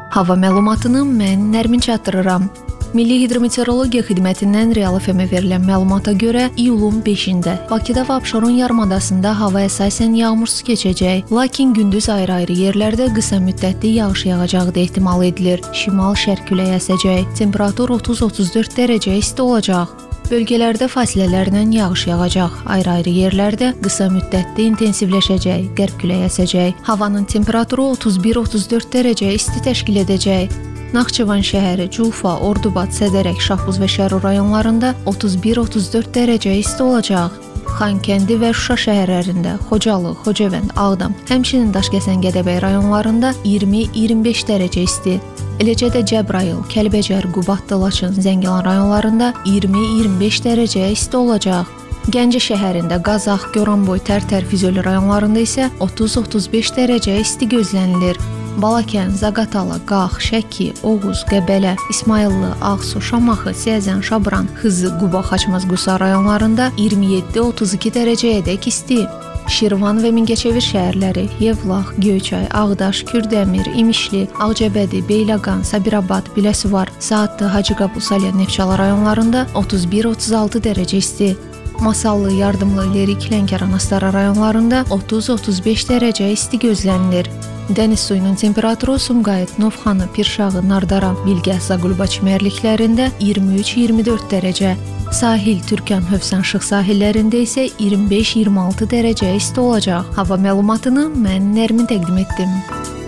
Hava məlumatını mən Nərmin çatdırıram. Milli Hidrometeorologiya Xidmətindən Real FM-ə verilən məlumata görə iyulun 5-də Bakıda və Abşeron yarımadasında hava əsasən yağmursuz keçəcək, lakin gündüz ayrı-ayrı yerlərdə qısa müddətli yağış yağacağı da ehtimal edilir. Şimal-şərq küləyi əsəcək, temperatur 30-34 dərəcə isti olacaq. Bölgələrdə fasilələrlə yağış yağacaq, ayrı-ayrı yerlərdə qısa müddətli intensivləşəcək, qərb küləyi əsəcək. Havanın temperaturu 31-34 dərəcə isti təşkil edəcək. Naxçıvan şəhəri, Culfa, Ordubad, Sədərək, Şahbuz və Şərur rayonlarında 31-34 dərəcə isti olacaq. Xankəndi və Şuşa şəhərlərində, Xocalı, Xocavənd, Ağdam, həmçinin Daşkəsən, Gədəbəy rayonlarında 20-25 dərəcə isti. Eləcə də Cəbrayıl, Kəlbəcər, Qubadlı, Laçın, Zəngilan rayonlarında 20-25 dərəcə isti olacaq. Gəncə şəhərində, Qazax, Goranboy, Tərtər, Füzuli rayonlarında isə 30-35 dərəcə isti gözlənilir. Balakən, Zaqatala, Qax, Şəki, Oğuz, Qəbələ, İsmayıllı, Ağsu, Şamaxı, Siyəzən, Şabran, Xızı, Quba, Xaçmaz, Qusa rayonlarında 27-32 dərəcəyədək isti. Şirvan və Mingəçevir şəhərləri, Yevlax, Göyçay, Ağdaş, Kürdəmir, İmişli, Ağcabədi, Beyləqan, Sabirabad, Biləsuvar, Saatlı, Hacıqabul, Salyan, Neftçala rayonlarında 31-36 dərəcə isti. Masallı, Yardımlı, Lerik, Lənkəran, Astara rayonlarında 30-35 dərəcə isti gözlənilir. Dəniz suyunun temperaturu Sumqayıt, Novxanı, Pirşağı, Nardara, Bilgəh, Zaqulba çimərliklərində 23-24 dərəcə. Sahil, Türkan, Hövsan, Şıx sahillərində isə 25-26 dərəcə isti olacaq. Hava məlumatını mən Nərmin təqdim etdim.